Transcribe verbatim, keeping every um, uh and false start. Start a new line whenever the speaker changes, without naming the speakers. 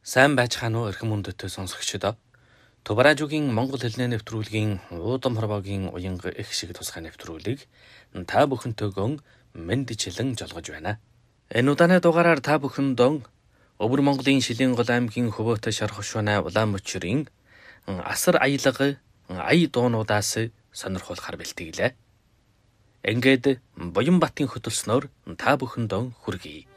Сайн байцгаана уу эрхэм хүндэтэй сонсогчдоо. Тубаражуугийн Монгол хэлний нэвтрүүлгийн уудам хорвоогийн уянга их шиг тусгай нэвтрүүлгийг та бүхэнтэйгөө мэндичлэн жолгож байна. Энэ удааны дугаараар та бүхэндөө Өвөр Монголын Шилэнгол аймгийн Хөвөөт Шархушуунай Улаанбочрын асар аялга ая дуунуудаас сонирхолтой бэлтгэлээ. Ингээд Буянбатын хөтөлснөөр та бүхэндөө хүргэе.